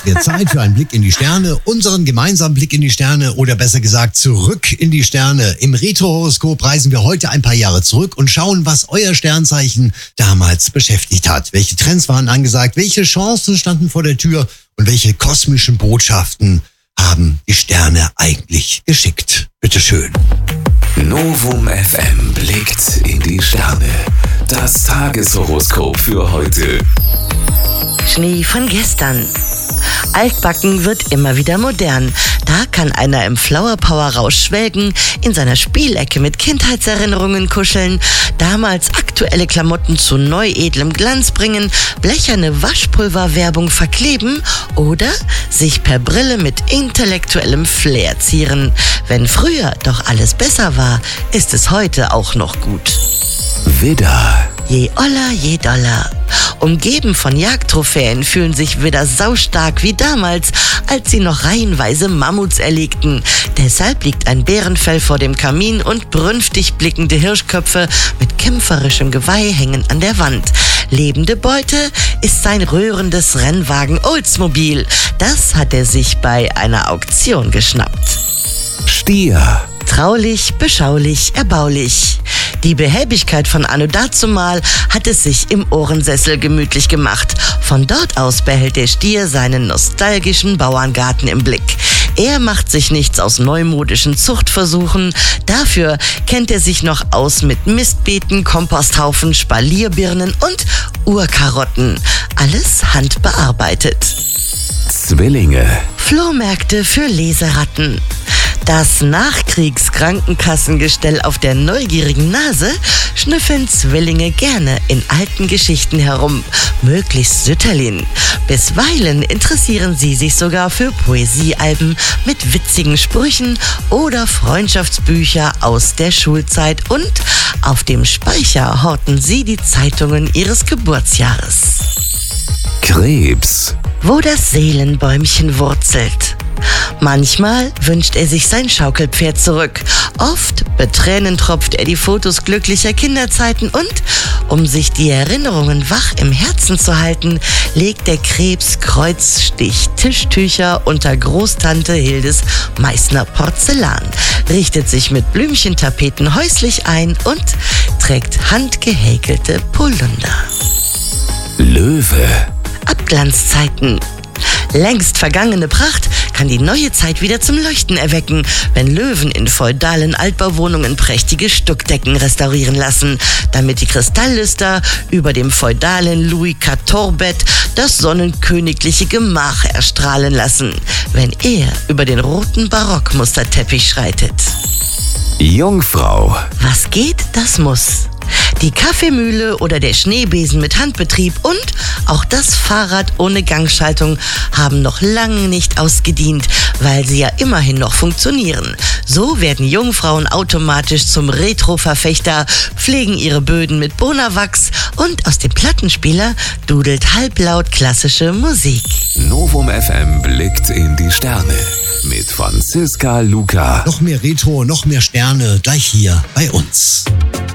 wird Zeit für einen Blick in die Sterne, unseren gemeinsamen Blick in die Sterne oder besser gesagt zurück in die Sterne. Im Retro-Horoskop reisen wir heute ein paar Jahre zurück und schauen, was euer Sternzeichen damals beschäftigt hat. Welche Trends waren angesagt, welche Chancen standen vor der Tür und welche kosmischen Botschaften haben die Sterne eigentlich geschickt. Bitteschön. Novum FM blickt in die Sterne. Das Tageshoroskop für heute. Schnee von gestern. Altbacken wird immer wieder modern. Da kann einer im Flower Power Rausch schwelgen, in seiner Spielecke mit Kindheitserinnerungen kuscheln, damals aktuelle Klamotten zu neu edlem Glanz bringen, blecherne Waschpulverwerbung verkleben oder sich per Brille mit intellektuellem Flair zieren. Wenn früher doch alles besser war, ist es heute auch noch gut. Widder. Je oller, je doller. Umgeben von Jagdtrophäen fühlen sich Widder saustark wie damals, als sie noch reihenweise Mammuts erlegten. Deshalb liegt ein Bärenfell vor dem Kamin und brünftig blickende Hirschköpfe mit kämpferischem Geweih hängen an der Wand. Lebende Beute ist sein rührendes Rennwagen Oldsmobil. Das hat er sich bei einer Auktion geschnappt. Stier. Traulich, beschaulich, erbaulich. Die Behäbigkeit von Anno dazumal hat es sich im Ohrensessel gemütlich gemacht. Von dort aus behält der Stier seinen nostalgischen Bauerngarten im Blick. Er macht sich nichts aus neumodischen Zuchtversuchen. Dafür kennt er sich noch aus mit Mistbeeten, Komposthaufen, Spalierbirnen und Urkarotten. Alles handbearbeitet. Zwillinge. Flohmärkte für Leseratten. Das Nachkriegskrankenkassengestell auf der neugierigen Nase schnüffeln Zwillinge gerne in alten Geschichten herum, möglichst Sütterlin. Bisweilen interessieren sie sich sogar für Poesiealben mit witzigen Sprüchen oder Freundschaftsbücher aus der Schulzeit und auf dem Speicher horten sie die Zeitungen ihres Geburtsjahres. Krebs. Wo das Seelenbäumchen wurzelt. Manchmal wünscht er sich sein Schaukelpferd zurück. Oft betränentropft er die Fotos glücklicher Kinderzeiten und, um sich die Erinnerungen wach im Herzen zu halten, legt der Krebs Kreuzstich-Tischtücher unter Großtante Hildes Meißner Porzellan, richtet sich mit Blümchentapeten häuslich ein und trägt handgehäkelte Polunder. Löwe. Abglanzzeiten. Längst vergangene Pracht kann die neue Zeit wieder zum Leuchten erwecken, wenn Löwen in feudalen Altbauwohnungen prächtige Stuckdecken restaurieren lassen, damit die Kristalllüster über dem feudalen Louis XIV-Bett das sonnenkönigliche Gemach erstrahlen lassen, wenn er über den roten Barockmusterteppich schreitet. Jungfrau. Was geht, das muss. Die Kaffeemühle oder der Schneebesen mit Handbetrieb und auch das Fahrrad ohne Gangschaltung haben noch lange nicht ausgedient, weil sie ja immerhin noch funktionieren. So werden Jungfrauen automatisch zum Retro-Verfechter, pflegen ihre Böden mit Bonawachs und aus dem Plattenspieler dudelt halblaut klassische Musik. Novum FM blickt in die Sterne mit Franziska Luca. Noch mehr Retro, noch mehr Sterne, gleich hier bei uns.